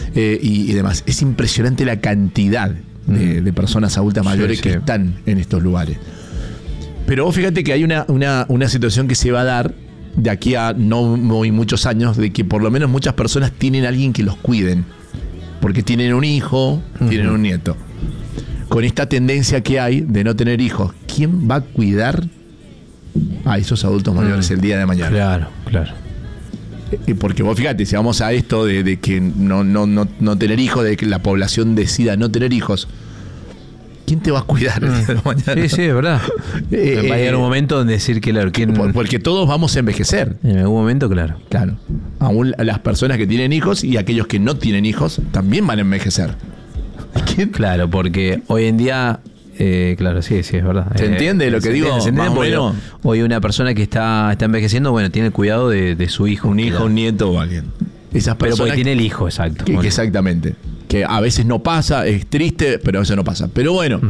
y demás. Es impresionante la cantidad de personas adultas mayores que están en estos lugares. Pero vos fíjate que hay una situación que se va a dar de aquí a no muy muchos años, de que por lo menos muchas personas tienen a alguien que los cuiden, porque tienen un hijo, tienen un nieto. Con esta tendencia que hay de no tener hijos, ¿quién va a cuidar a esos adultos mayores el día de mañana? Claro. Porque vos fíjate, si vamos a esto de que no tener hijos, de que la población decida no tener hijos, ¿quién te va a cuidar el día de mañana? Sí, es verdad. Va a llegar un momento donde decir que porque todos vamos a envejecer. En algún momento, claro. Aún las personas que tienen hijos y aquellos que no tienen hijos también van a envejecer. Claro, porque hoy en día, claro, sí, es verdad. ¿Se entiende lo que digo? Bueno, hoy una persona que está envejeciendo, tiene el cuidado de su hijo. Un hijo, un nieto o alguien. Esas pero porque tiene el hijo, exacto. Exactamente. Que a veces no pasa, es triste, pero a veces no pasa. Pero bueno,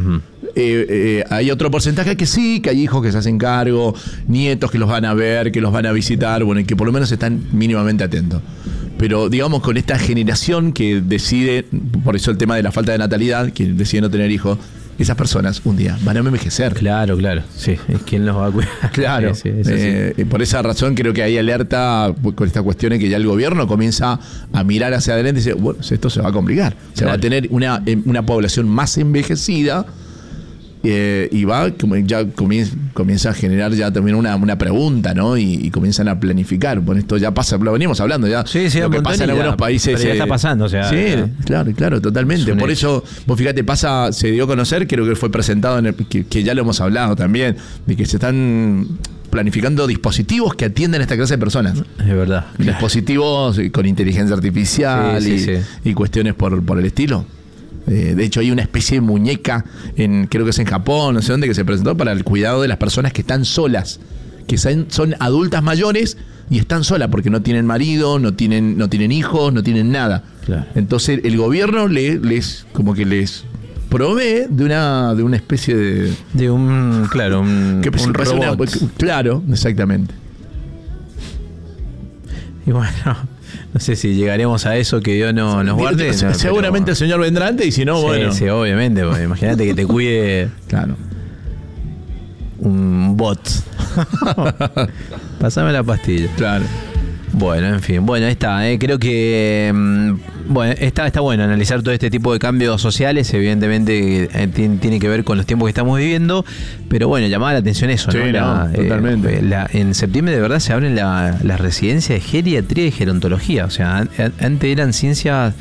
hay otro porcentaje que sí, que hay hijos que se hacen cargo, nietos que los van a ver, que los van a visitar, y que por lo menos están mínimamente atentos. Pero digamos, con esta generación que decide, por eso el tema de la falta de natalidad, que decide no tener hijos, esas personas un día van a envejecer. Claro. Sí, es quien los va a cuidar. Claro. Sí. Por esa razón creo que hay alerta con estas cuestiones que ya el gobierno comienza a mirar hacia adelante y dice, bueno, esto se va a complicar. Se va a tener una población más envejecida. Y ya comienza a generar ya también una pregunta, ¿no? Y comienzan a planificar. Bueno, esto ya pasa, lo venimos hablando ya. Sí, lo que pasa en algunos países. Pero ya está pasando, Sí, claro, totalmente. Por eso, vos fíjate, se dio a conocer, creo que fue presentado que ya lo hemos hablado también, de que se están planificando dispositivos que atienden a esta clase de personas. Es verdad. Dispositivos con inteligencia artificial y cuestiones por el estilo. De hecho, hay una especie de muñeca, creo que es en Japón, no sé dónde, que se presentó para el cuidado de las personas que están solas, que son adultas mayores y están solas porque no tienen marido, no tienen hijos, no tienen nada. Claro. Entonces el gobierno les provee de una especie de un robot. Claro, exactamente. Y bueno, no sé si llegaremos a eso, que Dios nos guarde. Seguramente el Señor vendrá antes, y si no, bueno. Sí, obviamente. Imagínate que te cuide un bot. Pásame la pastilla. Claro. Bueno, en fin. Bueno, ahí está. Creo que está bueno analizar todo este tipo de cambios sociales. Evidentemente tiene que ver con los tiempos que estamos viviendo. Pero bueno, llamaba la atención eso, ¿no? Totalmente. En septiembre de verdad se abren las residencias de geriatría y gerontología. O sea, antes eran ciencias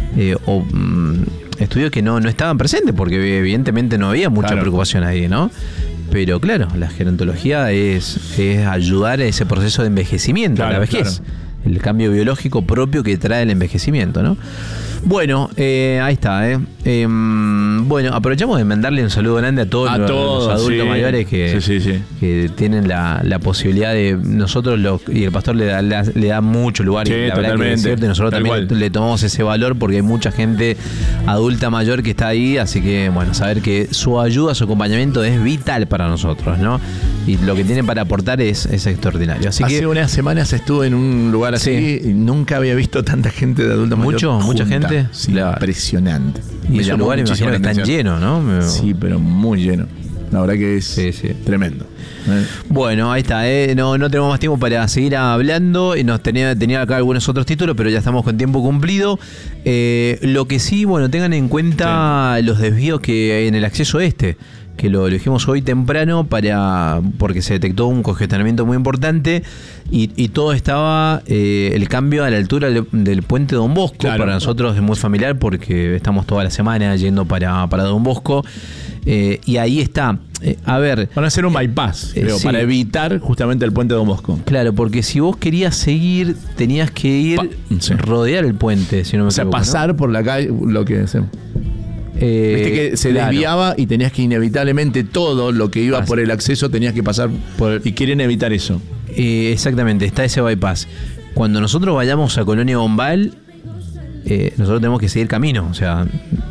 estudios que no estaban presentes, porque evidentemente no había mucha preocupación ahí, ¿no? Pero claro, la gerontología es ayudar a ese proceso de envejecimiento, a la vejez. El cambio biológico propio que trae el envejecimiento, ¿no? Bueno, ahí está. Bueno, aprovechamos de mandarle un saludo grande a todos los adultos mayores que tienen la posibilidad de... Nosotros, y el pastor le da mucho lugar, y la verdad que es cierto, y nosotros también le tomamos ese valor, porque hay mucha gente adulta mayor que está ahí, así que bueno, saber que su ayuda, su acompañamiento es vital para nosotros, ¿no? Y lo que tienen para aportar es extraordinario. Así hace unas semanas estuve en un lugar así y nunca había visto tanta gente de adulta mayor. Mucha gente. Sí, impresionante. Y esos lugares, me imagino que están llenos, ¿no? Sí, pero muy lleno. La verdad que es tremendo. Bueno, ahí está. No tenemos más tiempo para seguir hablando. Tenía acá algunos otros títulos, pero ya estamos con tiempo cumplido. Lo que sí, tengan en cuenta los desvíos que hay en el acceso que lo dijimos hoy temprano porque se detectó un congestionamiento muy importante y todo estaba el cambio a la altura del puente Don Bosco. Para nosotros es muy familiar porque estamos toda la semana yendo para Don Bosco, y ahí está. Van a hacer un bypass, para evitar justamente el puente Don Bosco. Claro, porque si vos querías seguir, tenías que rodear el puente, si no me equivoco, pasar por la calle, lo que hacemos. Viste que se desviaba y tenías que inevitablemente todo lo que iba por el acceso tenías que pasar y quieren evitar eso. Exactamente, está ese bypass. Cuando nosotros vayamos a Colonia Bombal, nosotros tenemos que seguir camino, o sea,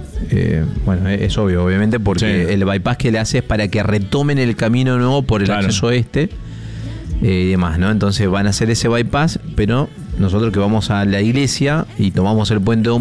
es obvio, obviamente, porque el bypass que le hace es para que retomen el camino nuevo por el acceso y demás, ¿no? Entonces van a hacer ese bypass, pero nosotros que vamos a la iglesia y tomamos el puente